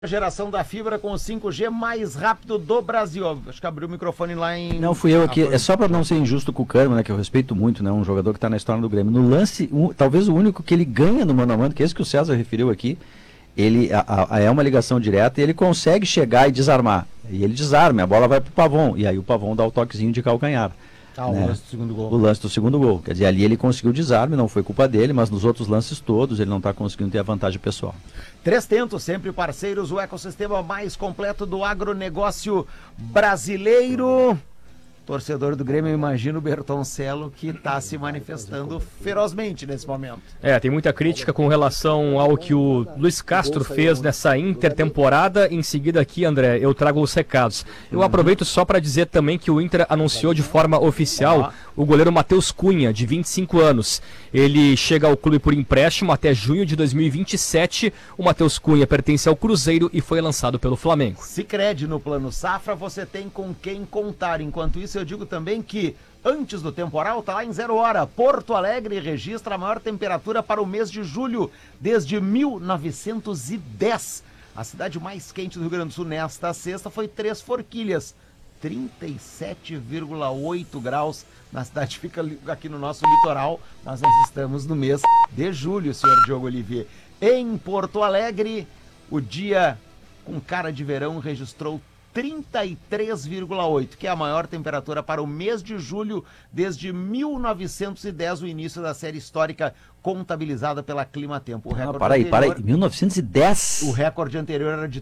Geração da fibra com o 5G mais rápido do Brasil. Acho que abriu o microfone lá em... Não, fui eu aqui. É só para não ser injusto com o Kahneman, né, que eu respeito muito, né, um jogador que está na história do Grêmio. No lance, talvez o único que ele ganha no mano a mano, que é esse que o César referiu aqui, ele é uma ligação direta e ele consegue chegar e desarmar. E ele desarma, a bola vai pro Pavon. E aí o Pavon dá o toquezinho de calcanhar. O lance do segundo gol. O lance do segundo gol. Quer dizer, ali ele conseguiu o desarme, não foi culpa dele, mas nos outros lances todos ele não está conseguindo ter a vantagem pessoal. Três Tentos, sempre parceiros, o ecossistema mais completo do agronegócio brasileiro. Torcedor do Grêmio, eu imagino o Bertoncello, que está se manifestando ferozmente nesse momento. Tem muita crítica com relação ao que o Luiz Castro fez nessa intertemporada. Em seguida aqui, André, eu trago os recados. Eu aproveito só para dizer também que o Inter anunciou de forma oficial o goleiro Matheus Cunha, de 25 anos. Ele chega ao clube por empréstimo até junho de 2027. O Matheus Cunha pertence ao Cruzeiro e foi lançado pelo Flamengo. Sicredi no Plano Safra, você tem com quem contar. Enquanto isso, eu digo também que antes do temporal, tá lá em 0 hora, Porto Alegre registra a maior temperatura para o mês de julho desde 1910. A cidade mais quente do Rio Grande do Sul nesta sexta foi Três Forquilhas, 37,8 graus. Na cidade fica aqui no nosso litoral, mas nós estamos no mês de julho, senhor Diogo Olivier. Em Porto Alegre, o dia com cara de verão registrou 33,8, que é a maior temperatura para o mês de julho desde 1910, o início da série histórica contabilizada pela Climatempo. Para aí, 1910? O recorde anterior era de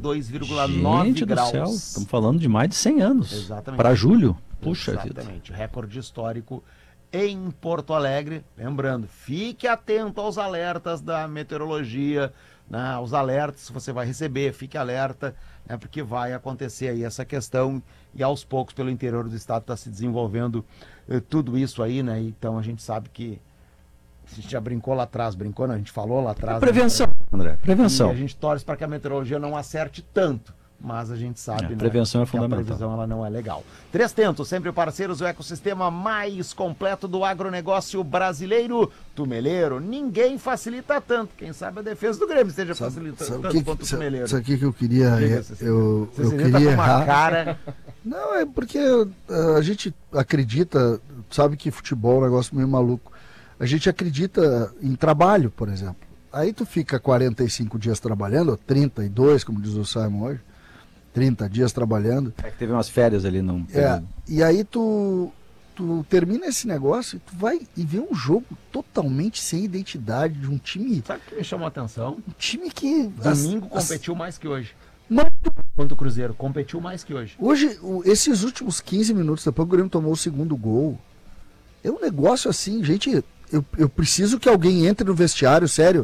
32,9 graus. Gente do céu, estamos falando de mais de 100 anos. Exatamente. Para julho, puxa vida. Exatamente, recorde histórico em Porto Alegre. Lembrando, fique atento aos alertas da meteorologia, né, os alertas que você vai receber, fique alerta, né, porque vai acontecer aí essa questão e aos poucos pelo interior do estado está se desenvolvendo tudo isso aí, né? Então a gente sabe que a gente já brincou lá atrás, a gente falou lá atrás. Prevenção, né, André, prevenção. E a gente torce para que a meteorologia não acerte tanto, mas a gente sabe, né, prevenção é que fundamental. a previsão ela não é legal. Três Tentos, sempre parceiros, o ecossistema mais completo do agronegócio brasileiro. Tumeleiro, ninguém facilita tanto. Quem sabe a defesa do Grêmio esteja facilitando tanto quanto o Tumeleiro. Isso aqui que eu queria... Eu queria tá com errar. uma cara... Não, é porque a gente acredita, sabe que futebol é um negócio meio maluco. A gente acredita em trabalho, por exemplo. Aí tu fica 45 dias trabalhando, ou 32, como diz o Simon hoje, 30 dias trabalhando. É que teve umas férias ali no... E aí tu termina esse negócio e tu vai e vê um jogo totalmente sem identidade de um time... Sabe o que me chamou a atenção? Um time que... Domingo competiu mais que hoje. Muito. Quanto o Cruzeiro, competiu mais que hoje. Hoje, esses últimos 15 minutos, depois que o Grêmio tomou o segundo gol, é um negócio assim, gente, eu preciso que alguém entre no vestiário, sério,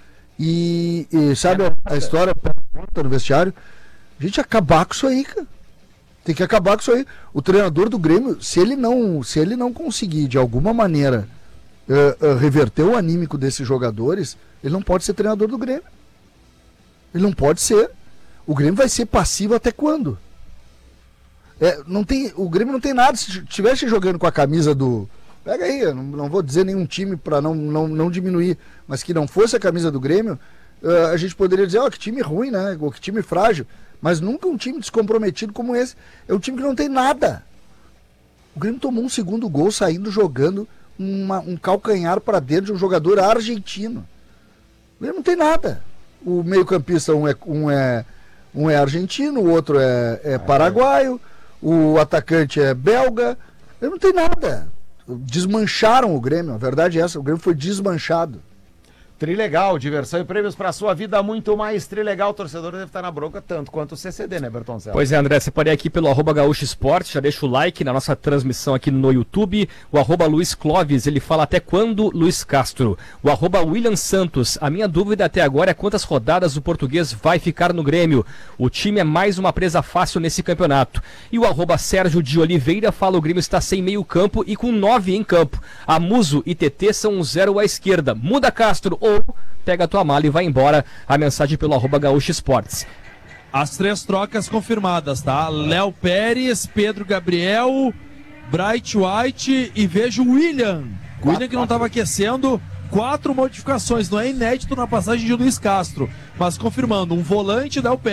e sabe a história no vestiário? Gente, acabar com isso aí, cara. Tem que acabar com isso aí. O treinador do Grêmio, se ele não conseguir, de alguma maneira, reverter o anímico desses jogadores, ele não pode ser treinador do Grêmio. Ele não pode ser. O Grêmio vai ser passivo até quando? O Grêmio não tem nada. Se estivesse jogando com a camisa do... Pega aí, eu não vou dizer nenhum time para não diminuir, mas que não fosse a camisa do Grêmio, a gente poderia dizer, que time ruim, né? Ou que time frágil. Mas nunca um time descomprometido como esse. É um time que não tem nada. O Grêmio tomou um segundo gol saindo jogando um calcanhar para dentro de um jogador argentino. O Grêmio não tem nada. O meio-campista um é argentino, o outro é paraguaio, o atacante é belga. Ele não tem nada. Desmancharam o Grêmio, a verdade é essa, o Grêmio foi desmanchado. Trilegal, diversão e prêmios para sua vida, muito mais. Trilegal, o torcedor deve estar na bronca tanto quanto o CCD, né, Bertoncello? Pois é, André, separei aqui pelo @Gaúcho Esporte, já deixa o like na nossa transmissão aqui no YouTube. O @Luiz Clóvis, ele fala até quando Luiz Castro. O @William Santos, a minha dúvida até agora é quantas rodadas o português vai ficar no Grêmio. O time é mais uma presa fácil nesse campeonato. E o @Sérgio de Oliveira fala o Grêmio está sem meio campo e com 9 em campo. A Muso e TT são um 0 à esquerda. Muda Castro ou pega a tua mala e vai embora. A mensagem pelo @Gaúcho Esportes. As 3 trocas confirmadas, tá? Léo Pérez, Pedro Gabriel, Bright White e vejo o William. O William que não estava aquecendo, 4 modificações. Não é inédito na passagem de Luiz Castro, mas confirmando um volante, Léo Pérez.